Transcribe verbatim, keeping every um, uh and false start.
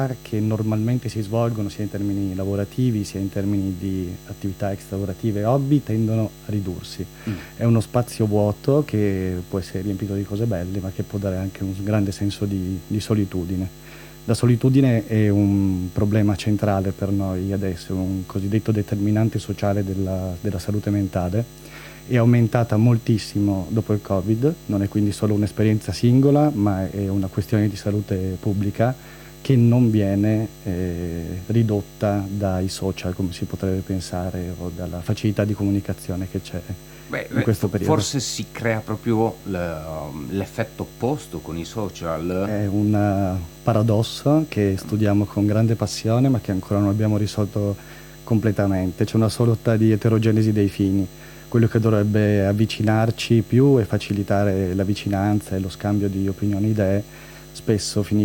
che normalmente si svolgono sia in termini lavorativi sia in termini di attività extralavorative e hobby tendono a ridursi. Mm. È uno spazio vuoto che può essere riempito di cose belle, ma che può dare anche un grande senso di, di solitudine. La solitudine è un problema centrale per noi adesso, un cosiddetto determinante sociale della, della salute mentale. È aumentata moltissimo dopo il Covid, non è quindi solo un'esperienza singola, ma è una questione di salute pubblica che non viene eh, ridotta dai social, come si potrebbe pensare, o dalla facilità di comunicazione che c'è Beh, in beh, questo fo- periodo. forse si crea proprio l- l'effetto opposto con i social. È un eh, paradosso che studiamo con grande passione, ma che ancora non abbiamo risolto completamente. C'è una sorta di eterogenesi dei fini. Quello che dovrebbe avvicinarci più e facilitare la vicinanza e lo scambio di opinioni e idee, spesso finisce